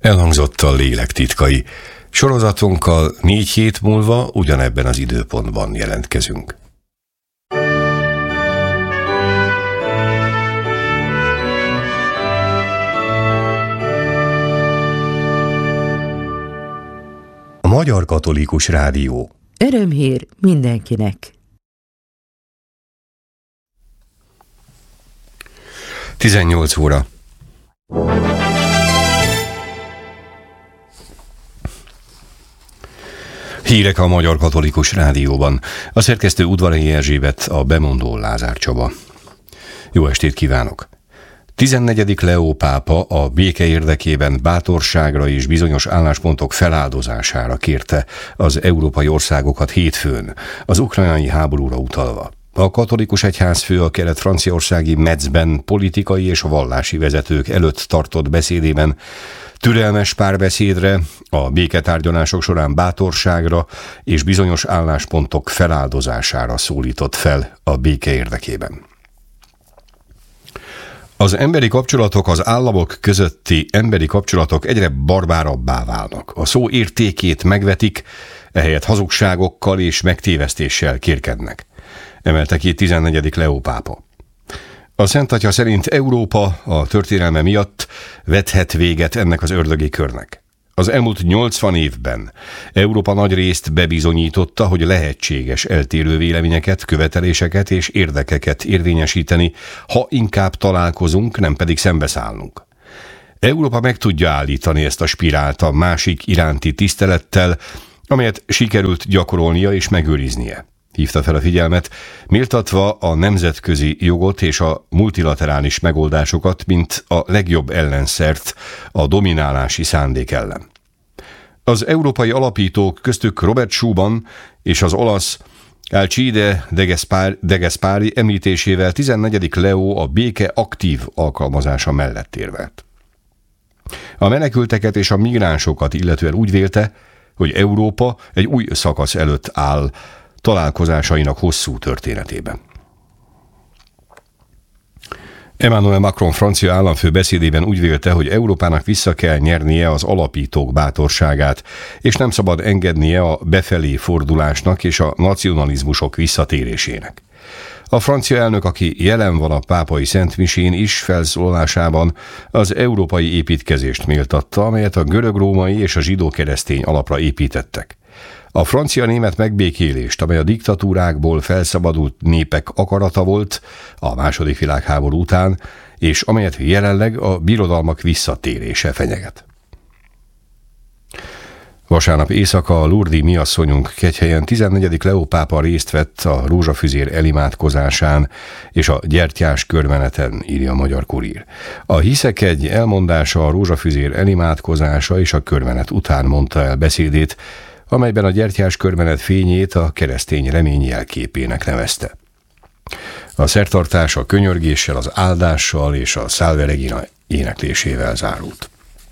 Elhangzott a Lélek titkai. Sorozatunkkal 4 hét múlva ugyanebben az időpontban jelentkezünk. A Magyar Katolikus Rádió. Örömhír mindenkinek. 18 óra. Hírek a Magyar Katolikus Rádióban. A szerkesztő Udvarai Erzsébet, a bemondó Lázár Csaba. Jó estét kívánok! 14. Leó pápa a béke érdekében bátorságra és bizonyos álláspontok feláldozására kérte az európai országokat hétfőn, az ukrajnai háborúra utalva. A katolikus egyházfő a kelet-franciaországi Metzben politikai és vallási vezetők előtt tartott beszédében türelmes párbeszédre, a béketárgyalások során bátorságra és bizonyos álláspontok feláldozására szólított fel a béke érdekében. Az emberi kapcsolatok, az államok közötti emberi kapcsolatok egyre barbárabbá válnak. A szó értékét megvetik, ehelyett hazugságokkal és megtévesztéssel kérkednek. Emelte ki 14. Leó pápa. A Szent Atya szerint Európa a történelme miatt vethet véget ennek az ördögi körnek. Az elmúlt 80 évben Európa nagy részt bebizonyította, hogy lehetséges eltérő véleményeket, követeléseket és érdekeket érvényesíteni, ha inkább találkozunk, nem pedig szembeszállunk. Európa meg tudja állítani ezt a spirált a másik iránti tisztelettel, amelyet sikerült gyakorolnia és megőriznie. Hívta fel a figyelmet, méltatva a nemzetközi jogot és a multilaterális megoldásokat, mint a legjobb ellenszert a dominálási szándék ellen. Az európai alapítók, köztük Robert Schuman és az olasz Alcide de Gasperi említésével 14. Leó a béke aktív alkalmazása mellett érvelt. A menekülteket és a migránsokat illetően úgy vélte, hogy Európa egy új szakasz előtt áll találkozásainak hosszú történetében. Emmanuel Macron francia államfő beszédében úgy vélte, hogy Európának vissza kell nyernie az alapítók bátorságát, és nem szabad engednie a befelé fordulásnak és a nacionalizmusok visszatérésének. A francia elnök, aki jelen van a pápai szentmisén is, felszólalásában az európai építkezést méltatta, amelyet a görög-római és a zsidó-keresztény alapra építettek. A francia-német megbékélést, amely a diktatúrákból felszabadult népek akarata volt a II. Világháború után, és amelyet jelenleg a birodalmak visszatérése fenyeget. Vasárnap éjszaka a Lourdes Mi Asszonyunk kegyhelyen 14. Leó pápa részt vett a rózsafüzér elimádkozásán és a gyertyás körmeneten, írja a Magyar Kurír. A hiszekegy elmondása, a rózsafüzér elimádkozása és a körmenet után mondta el beszédét, amelyben a gyertyás körmenet fényét a keresztény remény jelképének nevezte. A szertartás a könyörgéssel, az áldással és a Salve Regina éneklésével zárult.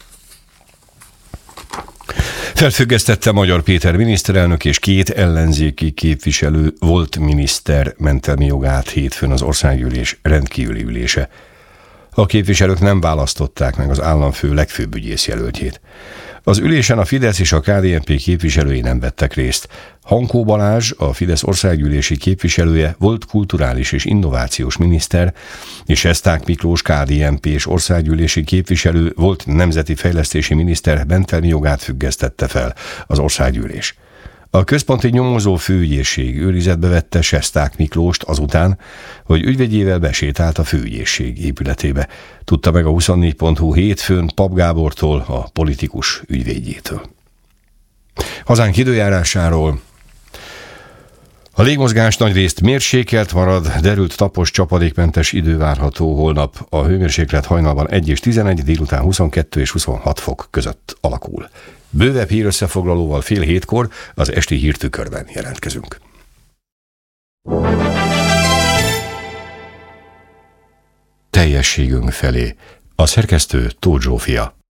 Felfüggesztette Magyar Péter miniszterelnök és 2 ellenzéki képviselő volt miniszter mentelmi jogát hétfőn az országgyűlés rendkívüli ülése. A képviselők nem választották meg az államfő legfőbb ügyészjelöltjét. Az ülésen a Fidesz és a KDNP képviselői nem vettek részt. Hankó Balázs, a Fidesz országgyűlési képviselője, volt kulturális és innovációs miniszter, és Sesták Miklós, KDNP és országgyűlési képviselő, volt nemzeti fejlesztési miniszter mentelmi jogát függesztette fel az országgyűlés. A központi nyomozó főügyészség őrizetbe vette Sesták Miklóst azután, hogy ügyvédjével besétált a főügyészség épületébe. Tudta meg a 24.hu hétfőn Pap Gábortól, a politikus ügyvédjétől. Hazánk időjárásáról. A légmozgás nagyrészt mérsékelt marad, derült tapos csapadékmentes idő várható holnap. A hőmérséklet hajnalban 1 és 11, délután 22 és 26 fok között alakul. Bővebb hírösszefoglalóval 6:30 az esti hírtükörben jelentkezünk. Teljességünk felé. A szerkesztő Tóth Zsófia.